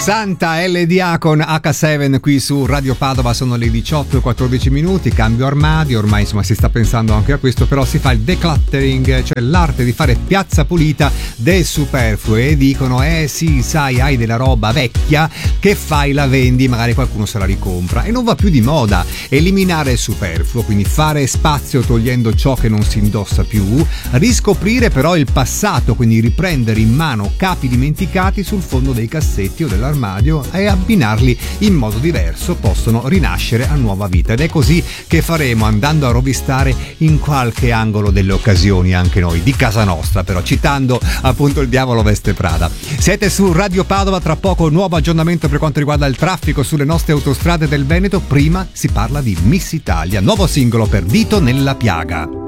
Santa LDA con H7 qui su Radio Padova, sono le 18:14, cambio armadio, ormai insomma si sta pensando anche a questo, però si fa il decluttering, cioè l'arte di fare piazza pulita del superfluo, e dicono sì, sai, hai della roba vecchia, che fai, la vendi, magari qualcuno se la ricompra e non va più di moda. Eliminare il superfluo, quindi fare spazio togliendo ciò che non si indossa più, riscoprire però il passato, quindi riprendere in mano capi dimenticati sul fondo dei cassetti o dell'armadio e abbinarli in modo diverso, possono rinascere a nuova vita, ed è così che faremo, andando a rovistare in qualche angolo delle occasioni anche noi, di casa nostra, però citando appunto Il diavolo veste Prada. Siete su Radio Padova, tra poco nuovo aggiornamento per quanto riguarda il traffico sulle nostre autostrade del Veneto. Prima si parla di Miss Italia, nuovo singolo per Dito nella piaga.